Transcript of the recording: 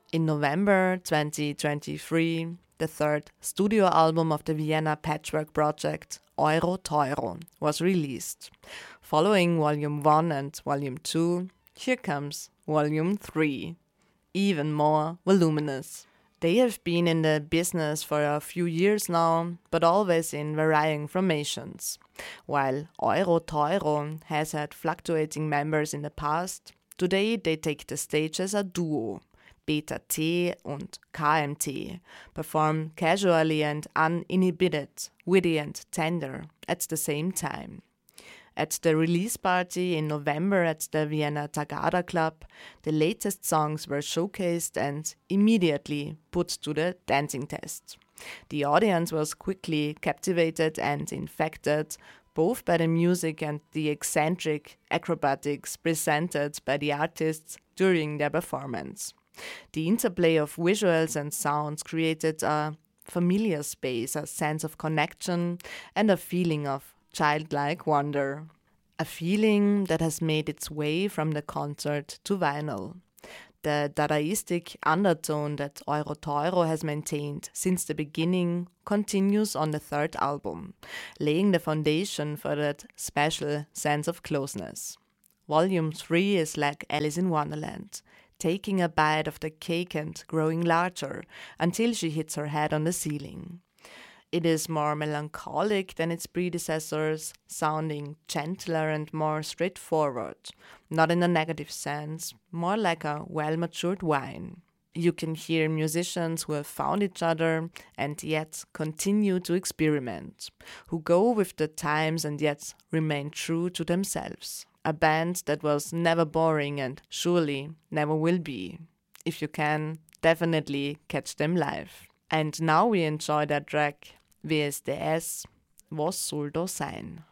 In November 2023, the third studio album of the Vienna Patchwork Project, Euro Teuro, was released. Following Volume 1 and Volume 2, here comes Volume 3, even more voluminous. They have been in the business for a few years now, but always in varying formations. While Euro Teuro has had fluctuating members in the past, today they take the stage as a duo. Beta T und KMT perform casually and uninhibited, witty and tender at the same time. At the release party in November at the Vienna Tagada Club, the latest songs were showcased and immediately put to the dancing test. The audience was quickly captivated and infected, both by the music and the eccentric acrobatics presented by the artists during their performance. The interplay of visuals and sounds created a familiar space, a sense of connection, and a feeling of childlike wonder. A feeling that has made its way from the concert to vinyl. The Dadaistic undertone that Euro Teuro has maintained since the beginning continues on the third album, laying the foundation for that special sense of closeness. Volume 3 is like Alice in Wonderland, taking a bite of the cake and growing larger until she hits her head on the ceiling. It is more melancholic than its predecessors, sounding gentler and more straightforward, not in a negative sense, more like a well-matured wine. You can hear musicians who have found each other and yet continue to experiment, who go with the times and yet remain true to themselves. A band that was never boring and surely never will be. If you can, definitely catch them live. And now we enjoy that track WSDS, Was soll da sein?